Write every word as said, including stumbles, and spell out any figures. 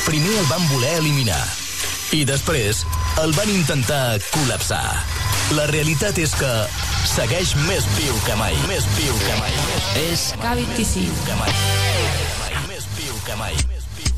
Primer el van voler eliminar i després el van intentar col·lapsar. La realitat és que segueix més viu que mai. Més viu que mai. És K vint-i-cinc. Que mai. Més viu que mai.